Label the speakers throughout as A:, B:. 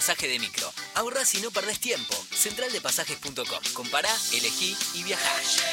A: pasaje de micro. Ahorrás y no perdés tiempo. Centraldepasajes.com. Compará, elegí y viajá.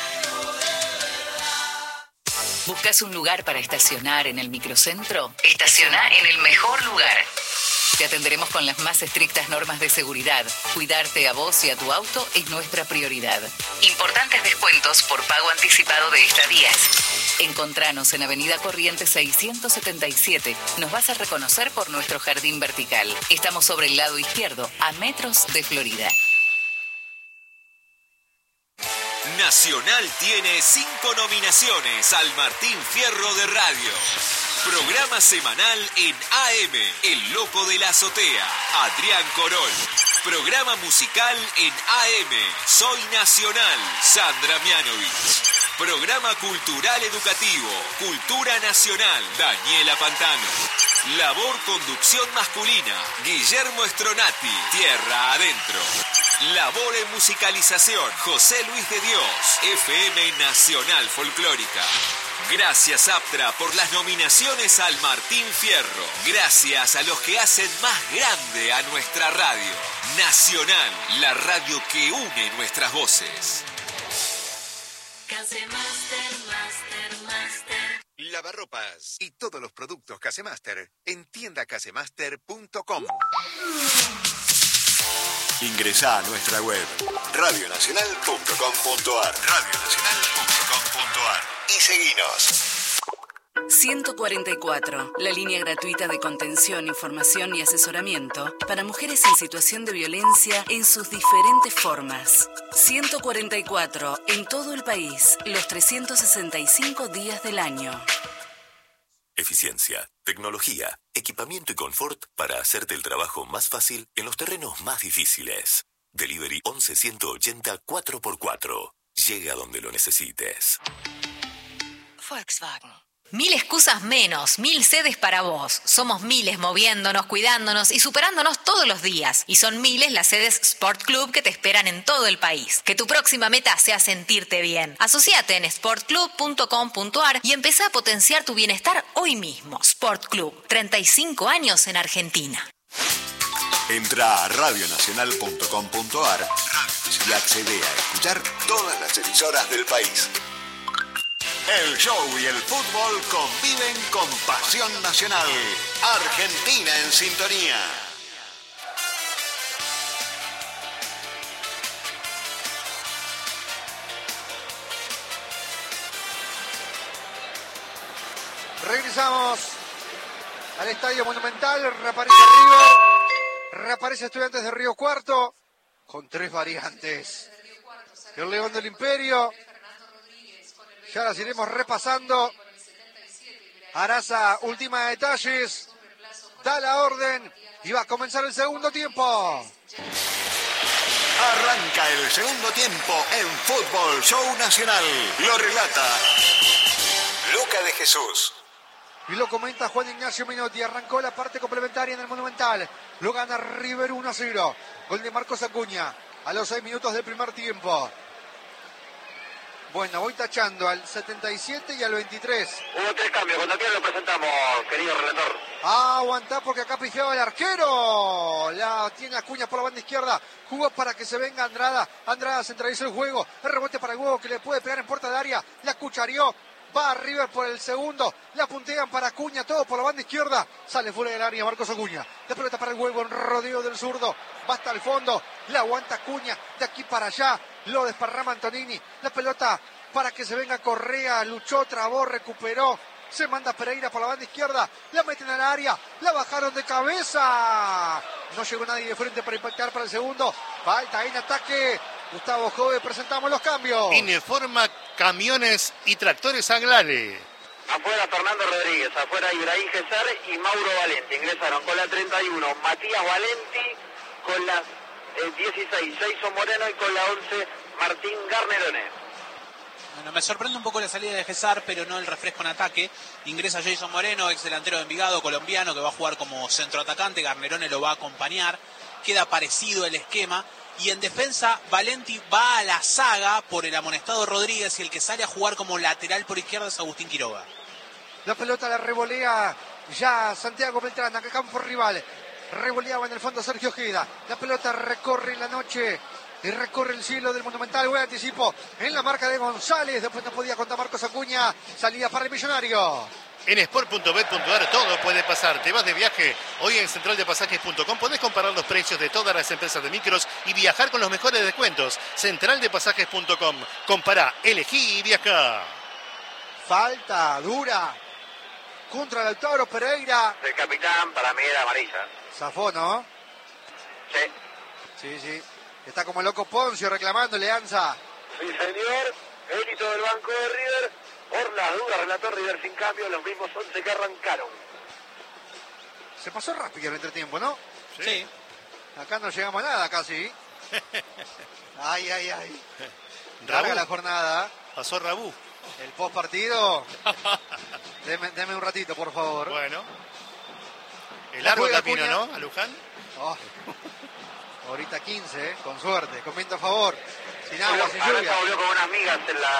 B: ¿Buscas un lugar para estacionar en el microcentro? Estaciona en el mejor lugar. Te atenderemos con las más estrictas normas de seguridad. Cuidarte a vos y a tu auto es nuestra prioridad. Importantes descuentos por pago anticipado de estadías. Encontranos en Avenida Corrientes 677. Nos vas a reconocer por nuestro jardín vertical. Estamos sobre el lado izquierdo, a metros de Florida.
C: Nacional tiene 5 nominaciones al Martín Fierro de Radio. Programa semanal en AM, El Loco de la Azotea, Adrián Corol. Programa musical en AM, Soy Nacional, Sandra Mianovich. Programa cultural educativo, Cultura Nacional, Daniela Pantano. Labor conducción masculina, Guillermo Stronati, Tierra Adentro. Labor en musicalización, José Luis de Dios, FM Nacional Folclórica. Gracias, Aptra, por las nominaciones al Martín Fierro. Gracias a los que hacen más grande a nuestra radio. Nacional, la radio que une nuestras voces.
D: Lavarropas y todos los productos Casemaster en tiendacasemaster.com. Ingresá a nuestra web radionacional.com.ar y seguinos.
B: 144, la línea gratuita de contención, información y asesoramiento para mujeres en situación de violencia en sus diferentes formas. 144, en todo el país, los 365 días del año.
E: Eficiencia, tecnología, equipamiento y confort para hacerte el trabajo más fácil en los terrenos más difíciles. Delivery 11 180 4x4. Llega donde lo necesites.
F: Volkswagen. 1000 excusas menos, 1000 sedes para vos. Somos miles moviéndonos, cuidándonos y superándonos todos los días. Y son miles las sedes Sport Club que te esperan en todo el país. Que tu próxima meta sea sentirte bien. Asociate en sportclub.com.ar y empezá a potenciar tu bienestar hoy mismo. Sport Club, 35 años en Argentina.
D: Entra a radionacional.com.ar y accede a escuchar todas las emisoras del país. El show y el fútbol conviven con pasión nacional. Argentina en sintonía.
G: Regresamos al Estadio Monumental. Reaparece River. Reaparece Estudiantes de Río Cuarto. Con 3 variantes. El León del Imperio. Ya las iremos repasando. Araza, última detalles. Da la orden y va a comenzar el segundo tiempo.
D: Arranca el segundo tiempo en Fútbol Show Nacional. Lo relata Luca de Jesús.
G: Y lo comenta Juan Ignacio Menotti. Arrancó la parte complementaria en el Monumental. Lo gana River 1-0. Gol de Marcos Acuña a los 6 minutos del primer tiempo. Bueno, voy tachando al 77 y al 23.
H: Hubo 3 cambios, cuando quieran lo presentamos, querido relator.
G: Aguantá porque acá pifiaba el arquero. La tiene Acuña por la banda izquierda. Jugó para que se venga Andrada. Andrada centralizó el juego. El rebote para el huevo que le puede pegar en puerta de área. La cucharió. Va a River por el segundo. La puntean para Acuña. Todo por la banda izquierda. Sale fuera del área Marcos Acuña. La pelota para el huevo en rodeo del zurdo. Va hasta el fondo. La aguanta Acuña. De aquí para allá. Lo desparrama Antonini. La pelota para que se venga Correa. Luchó, trabó, recuperó. Se manda Pereira por la banda izquierda. La meten al área. La bajaron de cabeza. No llegó nadie de frente para impactar para el segundo. Falta en ataque. Gustavo Jove, presentamos los cambios.
I: Ineforma, Camiones y Tractores Aglare.
H: Afuera Fernando Rodríguez, afuera Ibrahim Gesar y Mauro Valenti. Ingresaron con la 31 Matías Valenti, con la 16 Jason Moreno y con la 11 Martín Garnerone.
J: Bueno, me sorprende un poco la salida de Gesar, pero no el refresco en ataque. Ingresa Jason Moreno, ex delantero de Envigado, colombiano, que va a jugar como centroatacante. Garnerone lo va a acompañar. Queda parecido el esquema. Y en defensa, Valenti va a la saga por el amonestado Rodríguez y el que sale a jugar como lateral por izquierda es Agustín Quiroga.
G: La pelota la revolea ya Santiago Beltrán, acá campo rival. revoleaba en el fondo Sergio Ojeda. La pelota recorre la noche y recorre el cielo del Monumental. Buen anticipo en la marca de González. Después no podía contar Marcos Acuña. Salida para el Millonario.
I: En sport.bet.ar todo puede pasar. Te vas de viaje hoy en centraldepasajes.com. Podés comparar los precios de todas las empresas de micros y viajar con los mejores descuentos. Centraldepasajes.com. Compará, elegí y viajá.
G: Falta dura contra Lautaro Pereira.
H: El capitán, para mí era amarilla.
G: Zafó, ¿no? Sí. Está como loco Poncio reclamando Leanza.
H: Sí, señor. Él y todo el banco de River. Por las dudas, relató River sin cambio, los mismos 11 que arrancaron.
G: Se pasó rápido el entretiempo, ¿no?
J: Sí.
G: Acá no llegamos a nada casi. Ay. Larga la jornada.
I: Pasó Rabú.
G: El post partido. Deme un ratito, por favor.
I: Bueno. El largo camino, ¿no? A Luján.
G: Oh. Ahorita 15, con suerte, con viento a favor. Sin agua, sin lluvia.
H: Volvió con unas migas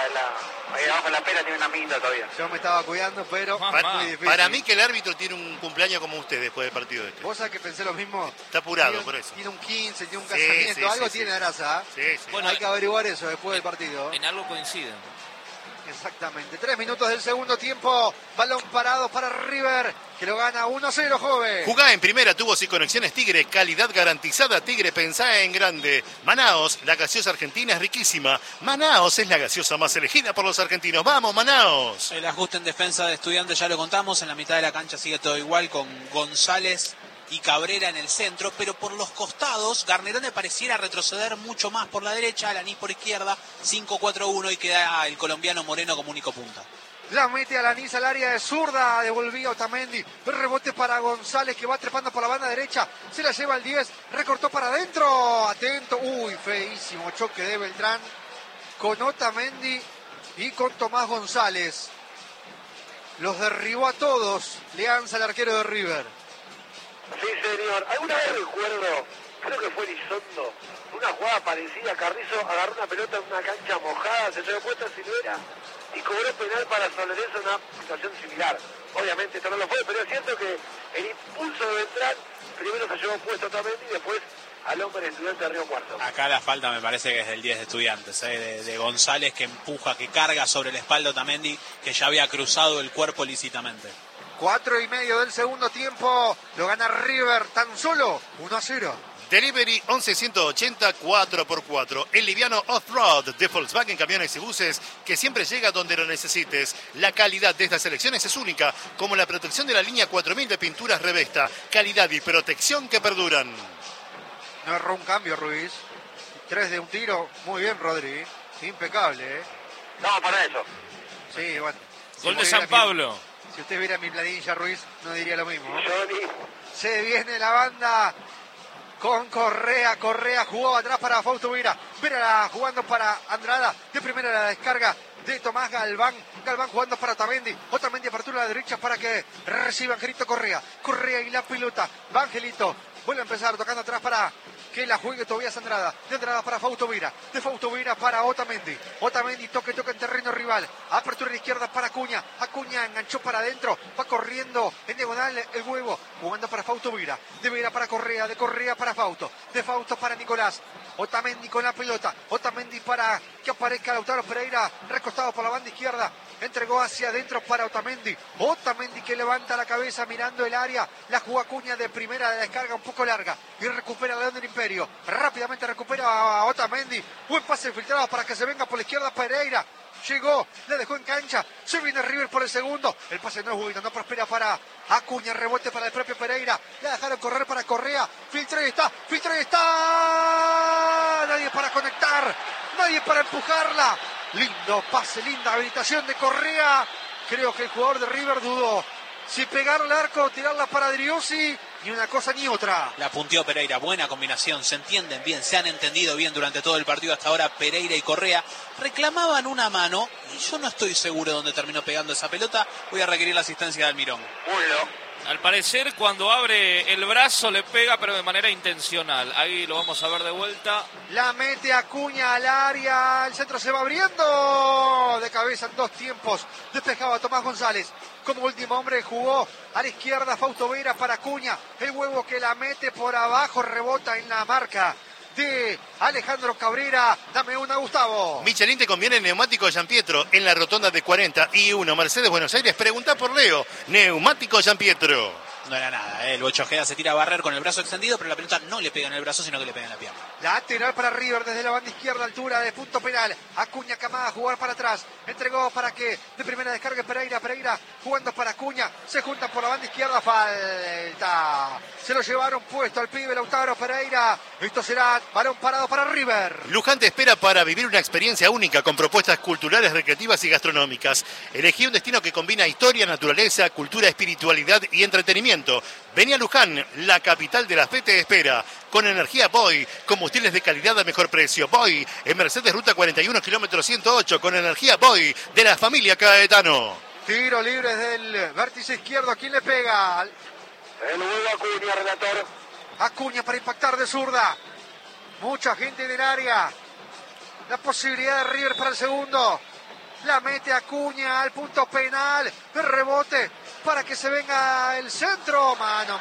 H: ahí abajo en la pera, tiene una minda todavía.
G: Yo me estaba cuidando, pero muy difícil.
I: Para mí que el árbitro tiene un cumpleaños como usted después del partido este.
G: ¿Vos sabés que pensé lo mismo?
I: Está apurado por eso.
G: Tiene un 15, tiene un casamiento, algo tiene grasa.
I: Sí.
G: Bueno, hay que averiguar eso después del partido.
K: En algo coinciden.
G: Exactamente, 3 minutos del segundo tiempo, balón parado para River, que lo gana 1-0, joven.
I: Jugá en primera, tubos y conexiones Tigre, calidad garantizada. Tigre, pensá en grande. Manaos, la gaseosa argentina es riquísima. Manaos es la gaseosa más elegida por los argentinos. ¡Vamos, Manaos!
J: El ajuste en defensa de Estudiantes ya lo contamos, en la mitad de la cancha sigue todo igual con González y Cabrera en el centro, pero por los costados Garnerone pareciera retroceder mucho más por la derecha, Alanís por izquierda, 5-4-1 y queda el colombiano Moreno como único punta.
G: La mete Alanís al área de zurda, devolvía Otamendi, rebote para González que va trepando por la banda derecha, se la lleva al 10, recortó para adentro, atento, feísimo choque de Beltrán con Otamendi y con Tomás González. Los derribó a todos, Leanza, el arquero de River.
H: Sí, señor. Alguna vez recuerdo, creo que fue Elizondo, una jugada parecida. Carrizo agarró una pelota en una cancha mojada, se llevó puesta si no era, y cobró penal para San Lorenzo, una situación similar. Obviamente esto no lo fue, pero es cierto que el impulso de Beltrán primero se llevó puesto también y después al hombre Estudiante de Río Cuarto.
J: Acá la falta me parece que es del 10 de Estudiantes, de González, que empuja, que carga sobre la espalda Otamendi, que ya había cruzado el cuerpo lícitamente.
G: 4:30 del segundo tiempo, lo gana River tan solo 1-0.
I: Delivery 11-180 4x4. El liviano off-road de Volkswagen Camiones y Buses, que siempre llega donde lo necesites. La calidad de estas selecciones es única, como la protección de la línea 4000 de pinturas Revesta. Calidad y protección que perduran.
G: No erró un cambio Ruiz. 3 de un tiro. Muy bien, Rodri. Impecable, ¿eh?
H: No, para eso.
G: Sí, bueno.
K: Gol de San Pablo.
G: Si usted viera mi planilla, Ruiz, no diría lo mismo.
H: Johnny.
G: Se viene la banda con Correa. Correa jugó atrás para Fausto Vera. Vera jugando para Andrada. De primera la descarga de Tomás Galván. Galván jugando para Otamendi. Otamendi apertura a la derecha para que reciba Angelito Correa. Correa y la pelota. Va Angelito. Vuelve a empezar tocando atrás para que la juegue Tobías Andrada. De Andrada para Fausto Vera. De Fausto Vera para Otamendi. Otamendi toque en terreno rival. Apertura a la izquierda para Acuña. Acuña enganchó para adentro. Va corriendo en diagonal el huevo. Jugando para Fausto Vera. De Vera para Correa. De Correa para Fausto. De Fausto para Nicolás. Otamendi con la pelota. Otamendi para que aparezca Lautaro Pereira. Recostado por la banda izquierda. Entregó hacia adentro para Otamendi. Otamendi que levanta la cabeza mirando el área. La jugó Acuña de primera de descarga un poco larga. Y recupera el León del Imperio. Rápidamente recupera a Otamendi. Buen pase filtrado para que se venga por la izquierda Pereira. Llegó, le dejó en cancha. Se viene River por el segundo. El pase no es bueno, no prospera para Acuña. Rebote para el propio Pereira. La dejaron correr para Correa. Filtra y está. Filtra y está. Nadie para conectar. Nadie para empujarla. Lindo pase, linda habilitación de Correa. Creo que el jugador de River dudó si pegar al arco o tirarla para Driussi. Ni una cosa ni otra.
J: La punteó Pereira, buena combinación, se entienden bien, se han entendido bien durante todo el partido hasta ahora. Pereira y Correa reclamaban una mano y yo no estoy seguro de dónde terminó pegando esa pelota. Voy a requerir la asistencia de Almirón.
K: Al parecer, cuando abre el brazo le pega, pero de manera intencional. Ahí lo vamos a ver de vuelta.
G: La mete Acuña al área. El centro se va abriendo. De cabeza en 2 tiempos. Despejaba Tomás González. Como último hombre jugó a la izquierda Fausto Vera para Acuña. El huevo que la mete por abajo. Rebota en la marca de Alejandro Cabrera. Dame una, Gustavo.
I: Michelin te conviene neumático Gianpietro en la rotonda de 41 Mercedes Buenos Aires. Preguntá por Leo. Neumático Gianpietro.
J: No era nada, el Bocho Ojeda se tira a barrer con el brazo extendido, pero la pelota no le pega en el brazo, sino que le pega en la pierna.
G: Lateral para River desde la banda izquierda, altura de punto penal. Acuña Camada a jugar para atrás. Entregó para que de primera descargue Pereira. Pereira jugando para Acuña. Se juntan por la banda izquierda. Falta. Se lo llevaron puesto al pibe Lautaro Pereira. Esto será balón parado para River.
I: Luján te espera para vivir una experiencia única con propuestas culturales, recreativas y gastronómicas. Elegí un destino que combina historia, naturaleza, cultura, espiritualidad y entretenimiento. Vení a Luján, la capital de la fe te espera. Con energía Boy, combustibles de calidad a mejor precio. Boy, en Mercedes Ruta 41, kilómetro 108, con energía Boy, de la familia Caetano.
G: Tiro libre del vértice izquierdo. ¿A quién le pega?
H: El nuevo Acuña, relator.
G: Acuña para impactar de zurda. Mucha gente en el área. La posibilidad de River para el segundo. La mete Acuña al punto penal. El rebote para que se venga el centro. Manito.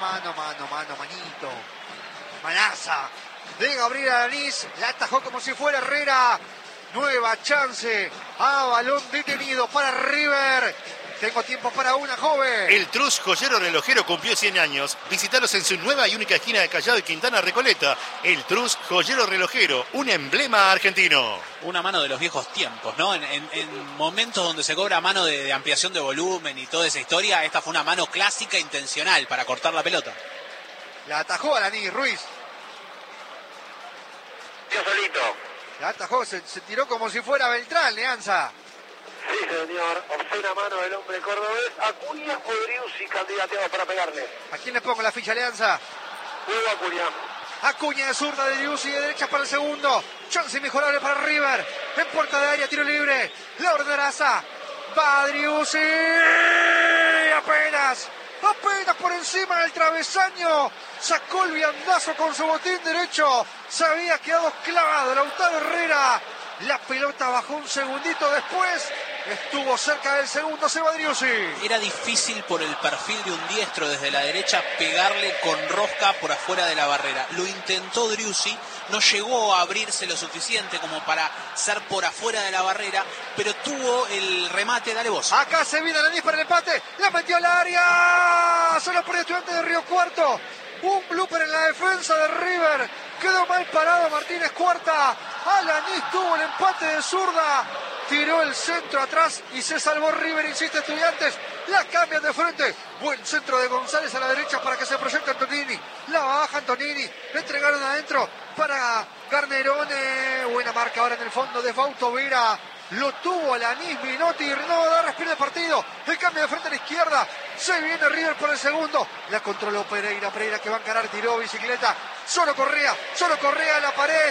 G: Manaza de Gabriel Alanís. La atajó como si fuera Herrera. Nueva chance a balón detenido para River. Tengo tiempo para una, joven.
I: El Trus Joyero Relojero cumplió 100 años. Visítalos en su nueva y única esquina de Callao y Quintana Recoleta. El Trus Joyero Relojero, un emblema argentino.
J: Una mano de los viejos tiempos, ¿no? En momentos donde se cobra mano de ampliación de volumen y toda esa historia, esta fue una mano clásica intencional para cortar la pelota.
G: La atajó Alanís, Ruiz.
H: Yo solito.
G: La atajó, se tiró como si fuera Beltrán, Leanza.
H: Sí, señor. Obscena mano del hombre cordobés. Acuña o Driussi candidateado para pegarle.
G: ¿A quién le pongo la ficha, Leanza?
H: Juego Acuña.
G: Acuña de zurda de Driussi, de derecha para el segundo. Chance inmejorable para River. En puerta de área, tiro libre. La orderaza. Va Driussi. Apenas por encima del travesaño. Sacó el viandazo con su botín derecho. Se había quedado clavado Lautaro Herrera. La pelota bajó un segundito después. Estuvo cerca del segundo, se va Driussi.
J: Era difícil por el perfil de un diestro desde la derecha pegarle con rosca por afuera de la barrera. Lo intentó Driussi, no llegó a abrirse lo suficiente como para ser por afuera de la barrera, pero tuvo el remate, dale vos.
G: Acá se viene Alanís para el empate, la metió al área. Solo por Estudiantes de Río Cuarto. Un blooper en la defensa de River. Quedó mal parado Martínez Cuarta. Alanís tuvo el empate de zurda. Tiró el centro atrás y se salvó River, insiste Estudiantes. La cambian de frente. Buen centro de González a la derecha para que se proyecte Antonini. La baja Antonini. Le entregaron adentro para Garnerone. Buena marca ahora en el fondo de Fausto Vera. Lo tuvo Alanís, Minotti, no da respiro el partido. El cambio de frente a la izquierda. Se viene River por el segundo. La controló Pereira que va a encarar, tiró bicicleta. Solo Correa la pared.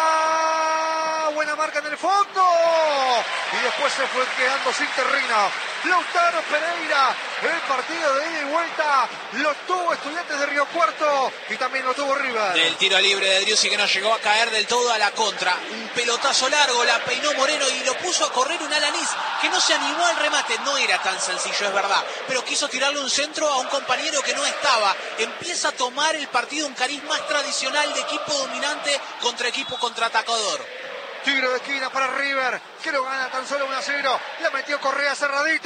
G: Está buena marca en el fondo. Y después se fue quedando sin terreno. Lautaro Pereira. El partido de ida y vuelta lo tuvo Estudiantes de Río Cuarto y también lo tuvo River.
J: Del tiro libre de Driussi que no llegó a caer del todo a la contra. Un pelotazo largo, la peinó Moreno y lo puso a correr un Alanís que no se animó al remate. No era tan sencillo, es verdad, pero quiso tirarle un centro a un compañero que no estaba. Empieza a tomar el partido un cariz más tradicional de equipo dominante contra equipo contraatacador.
G: Tiro de esquina para River, que lo gana tan solo 1-0. La metió Correa cerradito.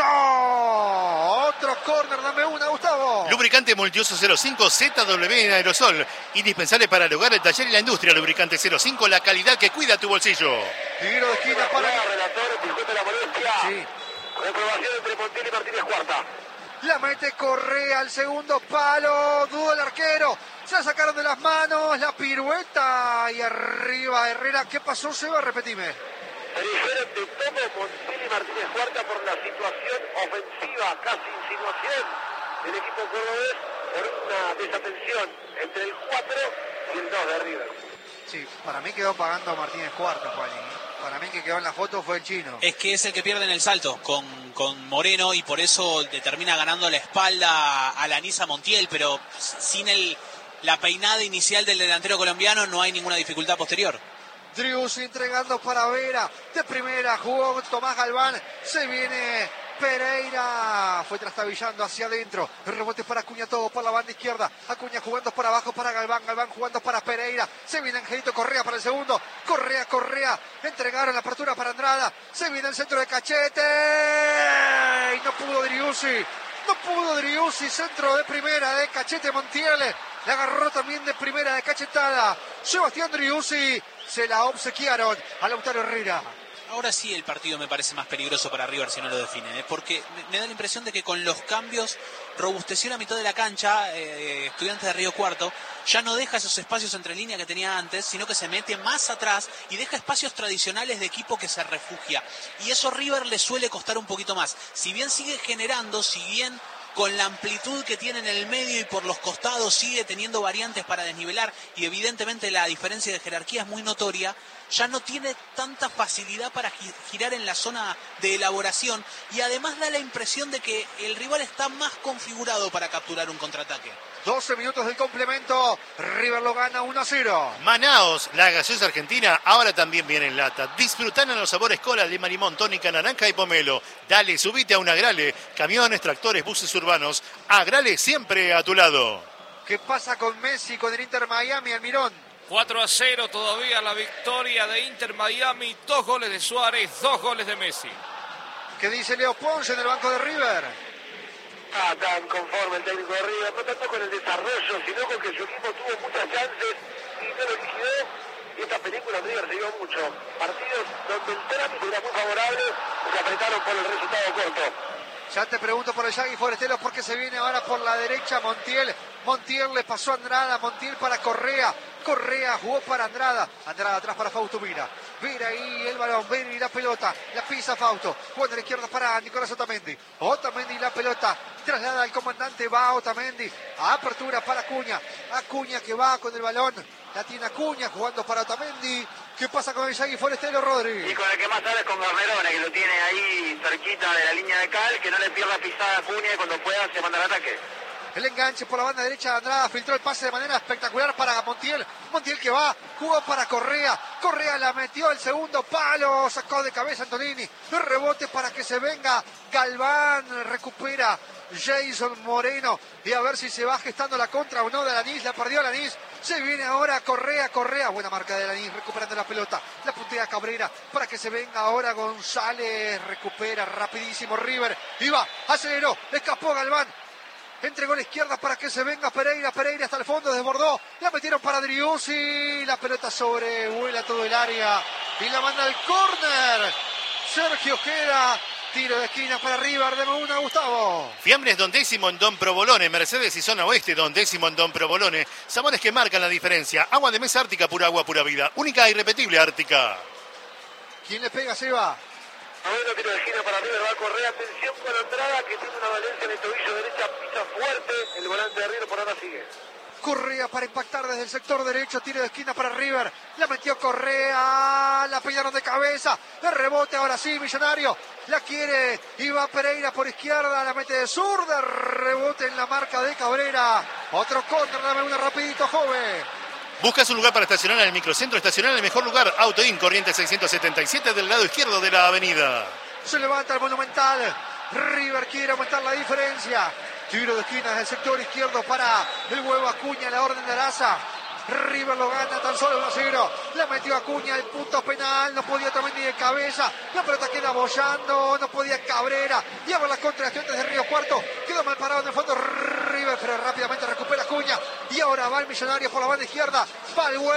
G: Otro córner, dame una, Gustavo.
I: Lubricante Multiuso 05 ZW en aerosol. Indispensable para el hogar, el taller y la industria. Lubricante 05, la calidad que cuida tu bolsillo.
G: Tiro de esquina para...
H: Relator, disculpe la molestia.
G: Sí.
H: Reprobación entre Montiel y Martínez Cuarta.
G: La mete Correa al segundo palo. Dudó el arquero. Se sacaron de las manos. La pirueta. Y arriba Herrera. ¿Qué pasó, Seba? Repetime.
H: Se dijeron de todo Montiel y Martínez Cuarta por la situación ofensiva, casi insinuación del equipo cordobés por una desatención entre el 4 y el 2 de River.
G: Sí, para mí quedó pagando Martínez Cuarta, Juanín. Para mí que quedó en la foto fue el chino.
J: Es que es el que pierde en el salto con Moreno y por eso le termina ganando la espalda a Lanís a Montiel, pero sin la peinada inicial del delantero colombiano no hay ninguna dificultad posterior.
G: Driussi entregando para Vera, de primera jugó Tomás Galván, se viene Pereira, fue trastabillando hacia adentro, el rebote para Acuña, todo por la banda izquierda, Acuña jugando por abajo para Galván, Galván jugando para Pereira, se viene Angelito Correa para el segundo, Correa, entregaron la apertura para Andrada, se viene el centro de Cachete, y no pudo Driussi, centro de primera de Cachete Montiel, le agarró también de primera de cachetada, Sebastián Driussi, se la obsequiaron a Lautaro Herrera.
J: Ahora sí el partido me parece más peligroso para River si no lo define, porque me da la impresión de que con los cambios robusteció la mitad de la cancha, Estudiantes de Río Cuarto, ya no deja esos espacios entre líneas que tenía antes, sino que se mete más atrás y deja espacios tradicionales de equipo que se refugia. Y eso a River le suele costar un poquito más. Si bien sigue generando, si bien con la amplitud que tiene en el medio y por los costados sigue teniendo variantes para desnivelar y evidentemente la diferencia de jerarquía es muy notoria, ya no tiene tanta facilidad para girar en la zona de elaboración y además da la impresión de que el rival está más configurado para capturar un contraataque.
G: 12 minutos del complemento, River lo gana 1-0.
I: Manaos, la gaseosa argentina, ahora también viene en lata. Disfrutando los sabores cola, lima, limón, tónica, naranja y pomelo. Dale, subite a un Agrale. Camiones, tractores, buses urbanos. Agrale siempre a tu lado.
G: ¿Qué pasa con Messi, con el Inter Miami, Almirón?
K: 4-0 todavía la victoria de Inter Miami. 2 goles de Suárez, 2 goles de Messi.
G: ¿Qué dice Leo Ponce en el banco de River?
H: Tan conforme el técnico de River, no tanto con el desarrollo, sino con que su equipo tuvo muchas chances y no lo liquidó. Y esta película River se dio mucho. Partidos donde el trámite era muy favorable, se apretaron por el resultado corto.
G: Ya te pregunto por el Yagui Forestelo porque se viene ahora por la derecha Montiel. Montiel le pasó a Andrada, Montiel para Correa. Correa jugó para Andrada. Andrada atrás para Fausto Vira. Vira ahí el balón, Vira y la pelota. La pisa Fausto. Jugando a la izquierda para Nicolás Otamendi. Otamendi la pelota. Traslada al comandante, va Otamendi. Apertura para Acuña. Acuña que va con el balón. La tiene Acuña jugando para Otamendi. ¿Qué pasa con el Yagui Forestelo, Rodri?
H: Y con el que más sabe es con Garnerone, que lo tiene ahí cerquita de la línea de cal, que no le pierda pisada a Acuña y cuando pueda se manda al ataque.
G: El enganche por la banda derecha de Andrada, filtró el pase de manera espectacular para Montiel. Montiel que va, jugó para Correa. Correa la metió el segundo palo, sacó de cabeza Antonini. El rebote para que se venga Galván, recupera Jason Moreno. Y a ver si se va gestando la contra o no de Lanís, la perdió Lanís. Se viene ahora Correa, buena marca de Lanís, recuperando la pelota. La puntea Cabrera para que se venga ahora González, recupera rapidísimo River. Y va, aceleró, escapó Galván. Entregó a la izquierda para que se venga Pereira hasta el fondo, desbordó, la metieron para Driussi, la pelota sobrevuela todo el área y la manda al córner. Sergio Ojeda, tiro de esquina para River, deme una, Gustavo.
I: Fiambres Don Décimo en Don Provolone, Mercedes y Zona Oeste Don Décimo en Don Provolone. Sabores que marcan la diferencia, agua de mesa Ártica, pura agua, pura vida, única e irrepetible Ártica.
G: ¿Quién le pega, Seba?
H: Noveno tiro de esquina para River, va a correr, atención con Andrada que tiene una valencia en el tobillo derecha, pisa fuerte, el volante de River por ahora sigue.
G: Correa para impactar desde el sector derecho, tiro de esquina para River, la metió Correa, la pillaron de cabeza, el rebote ahora sí, Millonario, la quiere, y va Pereira por izquierda, la mete de zurda, rebote en la marca de Cabrera, otro córner, dame una rapidito, joven.
I: ¿Buscas un lugar para estacionar en el microcentro? Estacionar en el mejor lugar. Autoin, Corrientes 677 del lado izquierdo de la avenida.
G: Se levanta el Monumental. River quiere aumentar la diferencia. Tiro de esquina desde el sector izquierdo para el huevo Acuña, la orden de Araza. River lo gana tan solo 1-0. La metió Acuña al punto penal. No podía también ni de cabeza. La pelota queda bollando. No podía Cabrera. Y ahora las contra Estudiantes de Río Cuarto. Quedó mal parado en el fondo River, pero rápidamente recupera Acuña. Y ahora va el Millonario por la banda izquierda. Va el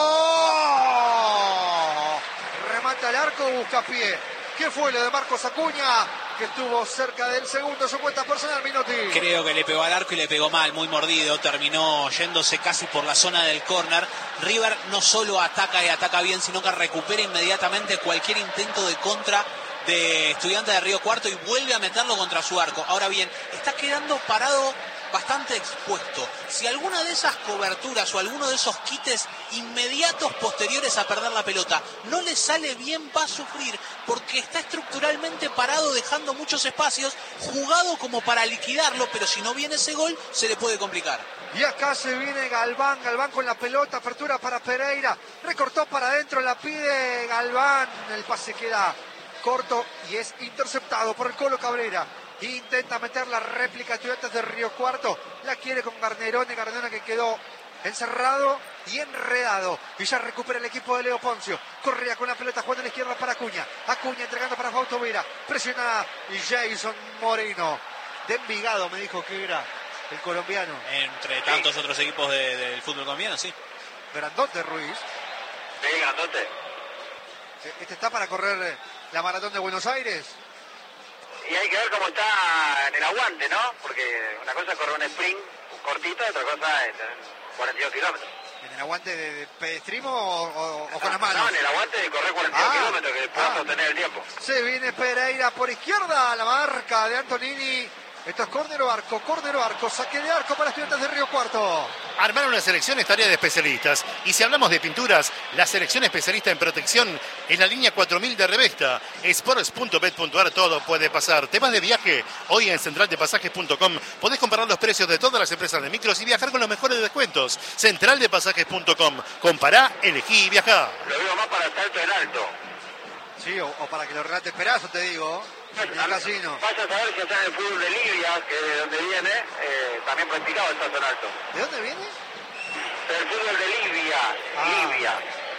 G: huevo. Remata el arco, busca pie. ¿Qué fue lo de Marcos Acuña? Que estuvo cerca del segundo, su cuenta personal, Minotti.
J: Creo que le pegó al arco y le pegó mal, muy mordido. Terminó yéndose casi por la zona del córner. River no solo ataca y ataca bien, sino que recupera inmediatamente cualquier intento de contra de Estudiantes de Río Cuarto y vuelve a meterlo contra su arco. Ahora bien, está quedando parado bastante expuesto. Si alguna de esas coberturas o alguno de esos quites inmediatos posteriores a perder la pelota no le sale bien, va a sufrir, porque está estructuralmente parado, dejando muchos espacios, jugado como para liquidarlo, pero si no viene ese gol, se le puede complicar.
G: Y acá se viene Galván con la pelota, apertura para Pereira, recortó para adentro, la pide Galván, el pase queda corto y es interceptado por el Colo Cabrera. Intenta meter la réplica Estudiantes de Río Cuarto, la quiere con Garnerone que quedó encerrado y enredado, y ya recupera el equipo de Leo Poncio. Correa con la pelota, jugando a la izquierda para Acuña entregando para Fausto Vera, presiona Jason Moreno de Envigado, me dijo que era el colombiano.
J: Entre tantos otros equipos del fútbol colombiano, sí.
G: Grandote Ruiz.
H: Sí, grandote.
G: Este está para correr la maratón de Buenos Aires.
H: Y hay que ver cómo está en el aguante, ¿no? Porque una cosa es correr un sprint cortito, otra cosa es 42 kilómetros.
G: ¿En el aguante de pedestrismo o con las manos?
H: No, en el aguante de correr 42 kilómetros, que pueda sostener el tiempo.
G: Se viene Pereira por izquierda, la marca de Antonini. Esto es córner o arco, saque de arco para Estudiantes de Río Cuarto.
I: Armar una selección es tarea de especialistas. Y si hablamos de pinturas, la selección especialista en protección es la línea 4000 de Revesta. Sports.bet.ar, todo puede pasar. Temas de viaje, hoy en centraldepasajes.com podés comparar los precios de todas las empresas de micros y viajar con los mejores descuentos. Centraldepasajes.com. Compará, elegí y viajá.
H: Lo digo más para salto en alto.
G: Sí, o para que lo relate Perazo, te digo. En el casino.
H: Vaya a saber si está en el fútbol de Libia, que de donde viene, también practicaba el salto en alto.
G: ¿De dónde viene?
H: Del fútbol de Libia. Libia.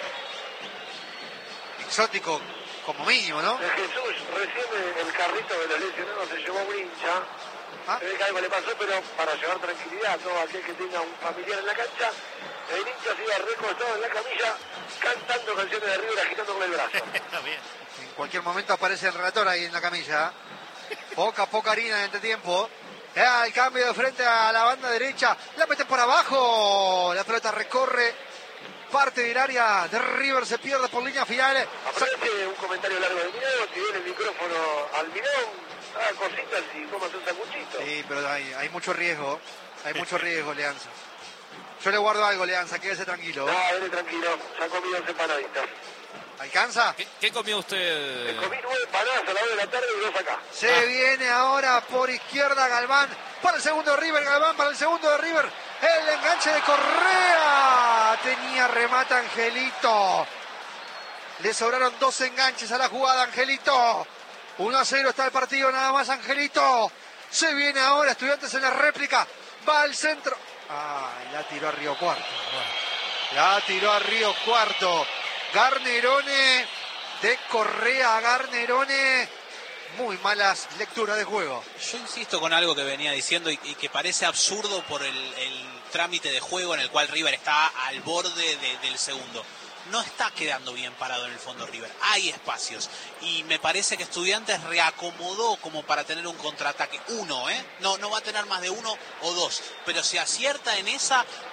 G: Exótico, como mínimo, ¿no?
H: Jesús, recién el carrito de los lesionados se llevó un hincha. Se ve que algo le pasó, pero para llevar tranquilidad a todo aquel que tenga un familiar en la cancha, el hincha se iba recostado en la camilla, cantando canciones de River, agitando con el brazo.
G: En cualquier momento aparece el relator ahí en la camilla. Poca harina en este tiempo. El cambio de frente a la banda derecha. La mete por abajo. La pelota recorre parte del área de River. Se pierde por línea final.
H: Aparece un comentario largo de Minón. Si viene el micrófono al Minón, haga cositas y comas un sanguchito.
G: Sí, pero hay mucho riesgo. Hay mucho riesgo, Leanza. Yo le guardo algo, Leanza. Quédese tranquilo.
H: No, vete tranquilo. Ya comí 11 empanaditas.
G: ¿Alcanza?
K: ¿Qué comió usted?
H: Comí 9 empanadas a la hora de la tarde y 2 acá.
G: Se viene ahora por izquierda Galván para el segundo de River. Galván para el segundo de River. El enganche de Correa. Tenía remata Angelito. Le sobraron 2 enganches a la jugada, Angelito. 1-0 está el partido, nada más, Angelito. Se viene ahora Estudiantes en la réplica. Va al centro. La tiró a Río Cuarto. La tiró a Río Cuarto. Garnerone de Correa, Garnerone. Muy malas lecturas de juego.
J: Yo insisto con algo que venía diciendo y que parece absurdo por el trámite de juego en el cual River está al borde del segundo. No está quedando bien parado en el fondo River. Hay espacios. Y me parece que Estudiantes reacomodó como para tener un contraataque. No va a tener más de 1 o 2. Pero si acierta en esa,